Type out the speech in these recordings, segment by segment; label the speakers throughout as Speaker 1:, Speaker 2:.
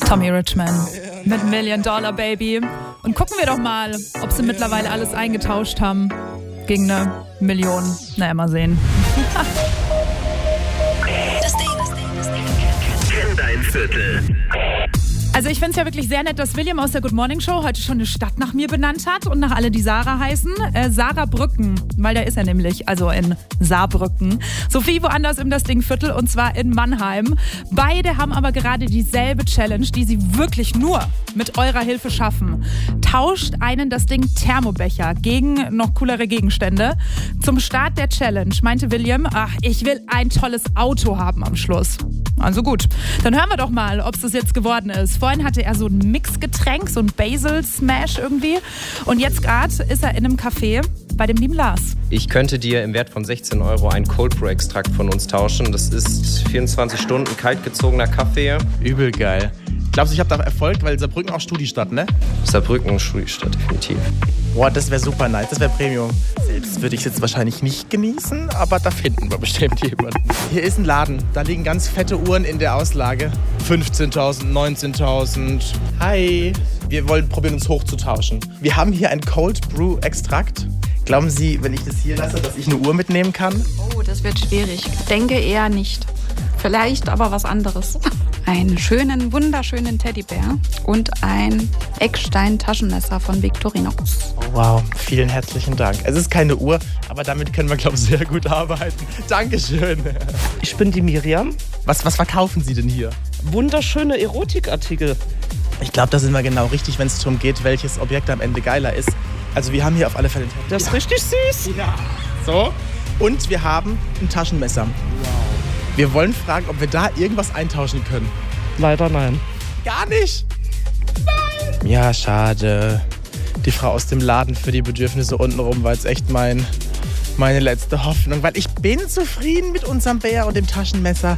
Speaker 1: Tommy Richman mit Million Dollar Baby. Und gucken wir doch mal, ob sie mittlerweile alles eingetauscht haben gegen eine Million. Naja, mal sehen.
Speaker 2: Das Ding. Kenn dein Viertel.
Speaker 1: Also ich finde es ja wirklich sehr nett, dass William aus der Good Morning Show heute schon eine Stadt nach mir benannt hat und nach alle, die Sarah heißen. Sarah Brücken, weil da ist er nämlich, also in Saarbrücken. Sophie woanders im Das Ding Viertel und zwar in Mannheim. Beide haben aber gerade dieselbe Challenge, die sie wirklich nur mit eurer Hilfe schaffen. Tauscht einen Das Ding Thermobecher gegen noch coolere Gegenstände. Zum Start der Challenge meinte William, ich will ein tolles Auto haben am Schluss. Also gut, dann hören wir doch mal, ob es das jetzt geworden ist. Vorhin hatte er so ein Mixgetränk, so ein Basil Smash irgendwie. Und jetzt gerade ist er in einem Café bei dem lieben Lars.
Speaker 3: Ich könnte dir im Wert von 16 € einen Cold Brew Extrakt von uns tauschen. Das ist 24 Stunden kaltgezogener Kaffee.
Speaker 4: Übel geil. Glaubst du, ich habe da Erfolg, weil Saarbrücken auch Studiestadt, ne?
Speaker 3: Saarbrücken, Studiestadt, definitiv.
Speaker 4: Boah, das wäre super nice, das wäre Premium. Selbst würde ich jetzt wahrscheinlich nicht genießen, aber da finden wir bestimmt jemanden. Hier ist ein Laden, da liegen ganz fette Uhren in der Auslage. 15.000, 19.000. Hi. Wir wollen probieren, uns hochzutauschen. Wir haben hier ein Cold Brew Extrakt. Glauben Sie, wenn ich das hier lasse, dass ich eine Uhr mitnehmen kann?
Speaker 5: Oh, das wird schwierig. Denke eher nicht. Vielleicht aber was anderes. Einen schönen, wunderschönen Teddybär und ein Eckstein-Taschenmesser von Victorinox.
Speaker 4: Oh, wow, vielen herzlichen Dank. Es ist keine Uhr, aber damit können wir, glaube ich, sehr gut arbeiten. Dankeschön.
Speaker 6: Ich bin die Miriam.
Speaker 4: Was verkaufen Sie denn hier?
Speaker 6: Wunderschöne Erotikartikel.
Speaker 4: Ich glaube, da sind wir genau richtig, wenn es darum geht, welches Objekt am Ende geiler ist. Also wir haben hier auf alle Fälle ein Teddybär.
Speaker 6: Das ist richtig süß.
Speaker 4: Ja. So. Und wir haben ein Taschenmesser. Wow. Wir wollen fragen, ob wir da irgendwas eintauschen können.
Speaker 6: Leider nein.
Speaker 4: Gar nicht? Nein! Ja, schade. Die Frau aus dem Laden für die Bedürfnisse untenrum war jetzt echt meine letzte Hoffnung. Weil ich bin zufrieden mit unserem Bär und dem Taschenmesser.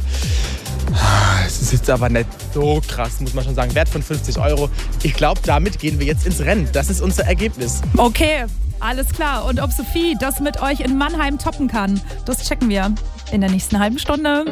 Speaker 4: Es ist jetzt aber nicht so krass, muss man schon sagen. Wert von 50 €. Ich glaube, damit gehen wir jetzt ins Rennen. Das ist unser Ergebnis.
Speaker 1: Okay, alles klar. Und ob Sophie das mit euch in Mannheim toppen kann, das checken wir in der nächsten halben Stunde.